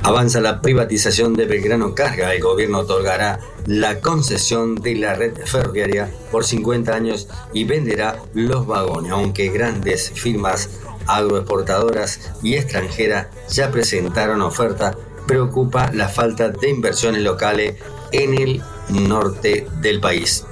Avanza la privatización de Belgrano Carga. El gobierno otorgará la concesión de la red ferroviaria por 50 años y venderá los vagones, aunque grandes firmas agroexportadoras y extranjeras ya presentaron oferta. Preocupa la falta de inversiones locales en el norte del país.